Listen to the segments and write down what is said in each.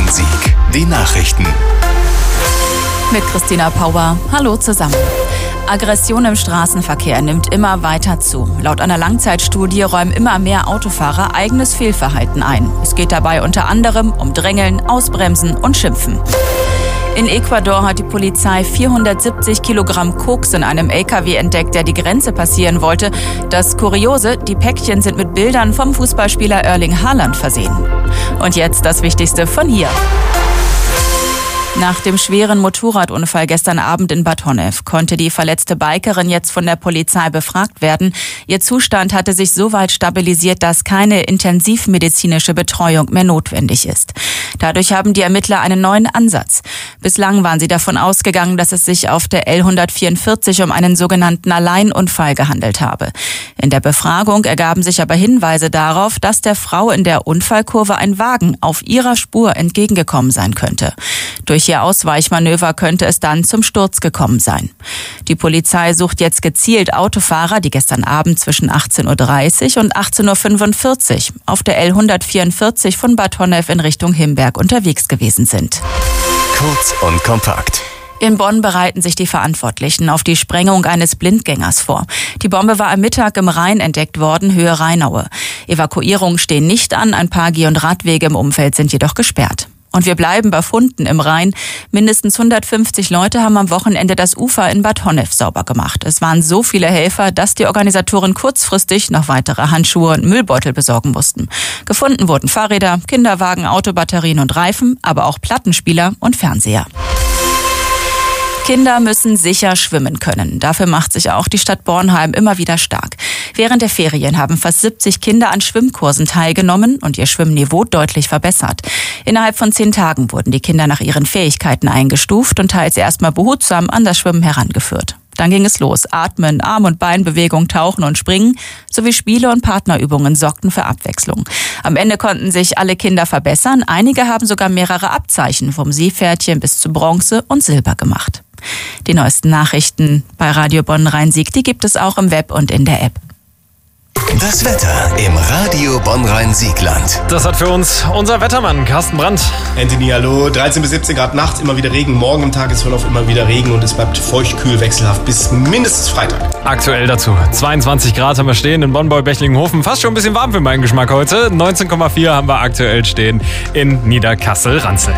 Bonn-Rhein-Sieg. Die Nachrichten. Mit Christina Pauer. Hallo zusammen. Aggression im Straßenverkehr nimmt immer weiter zu. Laut einer Langzeitstudie räumen immer mehr Autofahrer eigenes Fehlverhalten ein. Es geht dabei unter anderem um Drängeln, Ausbremsen und Schimpfen. In Ecuador hat die Polizei 470 Kilogramm Koks in einem LKW entdeckt, der die Grenze passieren wollte. Das Kuriose, die Päckchen sind mit Bildern vom Fußballspieler Erling Haaland versehen. Und jetzt das Wichtigste von hier. Nach dem schweren Motorradunfall gestern Abend in Bad Honnef konnte die verletzte Bikerin jetzt von der Polizei befragt werden. Ihr Zustand hatte sich so weit stabilisiert, dass keine intensivmedizinische Betreuung mehr notwendig ist. Dadurch haben die Ermittler einen neuen Ansatz. Bislang waren sie davon ausgegangen, dass es sich auf der L144 um einen sogenannten Alleinunfall gehandelt habe. In der Befragung ergaben sich aber Hinweise darauf, dass der Frau in der Unfallkurve ein Wagen auf ihrer Spur entgegengekommen sein könnte. Durch ihr Ausweichmanöver könnte es dann zum Sturz gekommen sein. Die Polizei sucht jetzt gezielt Autofahrer, die gestern Abend zwischen 18.30 Uhr und 18.45 Uhr auf der L144 von Bad Honnef in Richtung Himberg unterwegs gewesen sind. Kurz und kompakt. In Bonn bereiten sich die Verantwortlichen auf die Sprengung eines Blindgängers vor. Die Bombe war am Mittag im Rhein entdeckt worden, Höhe Rheinaue. Evakuierungen stehen nicht an, ein paar Geh- und Radwege im Umfeld sind jedoch gesperrt. Und wir bleiben bei Funden im Rhein. Mindestens 150 Leute haben am Wochenende das Ufer in Bad Honnef sauber gemacht. Es waren so viele Helfer, dass die Organisatoren kurzfristig noch weitere Handschuhe und Müllbeutel besorgen mussten. Gefunden wurden Fahrräder, Kinderwagen, Autobatterien und Reifen, aber auch Plattenspieler und Fernseher. Kinder müssen sicher schwimmen können. Dafür macht sich auch die Stadt Bornheim immer wieder stark. Während der Ferien haben fast 70 Kinder an Schwimmkursen teilgenommen und ihr Schwimmniveau deutlich verbessert. Innerhalb von 10 Tagen wurden die Kinder nach ihren Fähigkeiten eingestuft und teils erstmal behutsam an das Schwimmen herangeführt. Dann ging es los. Atmen, Arm- und Beinbewegung, Tauchen und Springen sowie Spiele und Partnerübungen sorgten für Abwechslung. Am Ende konnten sich alle Kinder verbessern. Einige haben sogar mehrere Abzeichen vom Seepferdchen bis zu Bronze und Silber gemacht. Die neuesten Nachrichten bei Radio Bonn-Rhein-Sieg, die gibt es auch im Web und in der App. Das Wetter im Radio Bonn-Rhein-Siegland. Das hat für uns unser Wettermann Carsten Brandt. Anthony, hallo. 13 bis 17 Grad nachts, immer wieder Regen. Morgen im Tagesverlauf immer wieder Regen und es bleibt feucht, kühl, wechselhaft bis mindestens Freitag. Aktuell dazu 22 Grad haben wir stehen in Bonn-Bechlingenhofen. Fast schon ein bisschen warm für meinen Geschmack heute. 19,4 haben wir aktuell stehen in Niederkassel-Ranzel.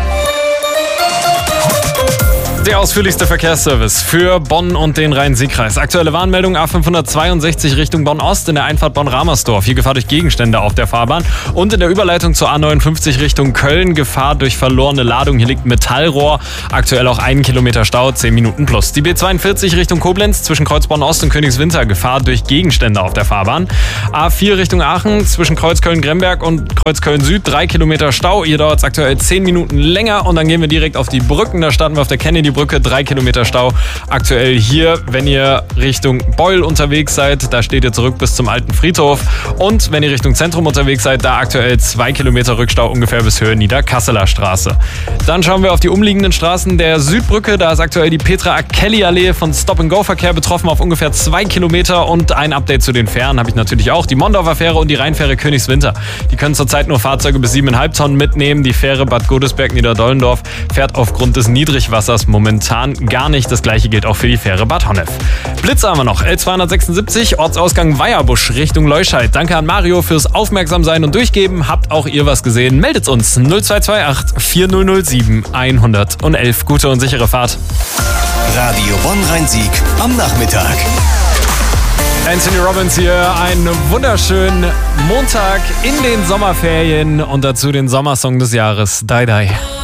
Der ausführlichste Verkehrsservice für Bonn und den Rhein-Sieg-Kreis. Aktuelle Warnmeldung A562 Richtung Bonn-Ost in der Einfahrt Bonn-Ramersdorf. Hier Gefahr durch Gegenstände auf der Fahrbahn. Und in der Überleitung zur A59 Richtung Köln Gefahr durch verlorene Ladung. Hier liegt Metallrohr. Aktuell auch 1 Kilometer Stau, 10 Minuten plus. Die B42 Richtung Koblenz zwischen Kreuz Bonn-Ost und Königswinter. Gefahr durch Gegenstände auf der Fahrbahn. A4 Richtung Aachen zwischen Kreuz Köln-Gremberg und Kreuz Köln-Süd. 3 Kilometer Stau. Hier dauert es aktuell 10 Minuten länger. Und dann gehen wir direkt auf die Brücken. Da starten wir auf der Kennedy Brücke, 3 Kilometer Stau. Aktuell hier, wenn ihr Richtung Beul unterwegs seid, da steht ihr zurück bis zum alten Friedhof. Und wenn ihr Richtung Zentrum unterwegs seid, da aktuell 2 Kilometer Rückstau ungefähr bis Höhe Niederkasseler Straße. Dann schauen wir auf die umliegenden Straßen der Südbrücke. Da ist aktuell die Petra-Kelly-Allee von Stop-and-Go-Verkehr betroffen auf ungefähr 2 Kilometer. Und ein Update zu den Fähren habe ich natürlich auch. Die Mondorfer Fähre und die Rheinfähre Königswinter. Die können zurzeit nur Fahrzeuge bis 7,5 Tonnen mitnehmen. Die Fähre Bad Godesberg-Niederdollendorf fährt aufgrund des Niedrigwassers momentan gar nicht. Das gleiche gilt auch für die Fähre Bad Honnef. Blitze haben wir noch. L276, Ortsausgang Weierbusch Richtung Leuscheid. Danke an Mario fürs Aufmerksamsein und Durchgeben. Habt auch ihr was gesehen? Meldet uns 0228 4007 111. Gute und sichere Fahrt. Radio Bonn-Rhein-Sieg am Nachmittag. Anthony Robbins hier, einen wunderschönen Montag in den Sommerferien und dazu den Sommersong des Jahres, Die Die.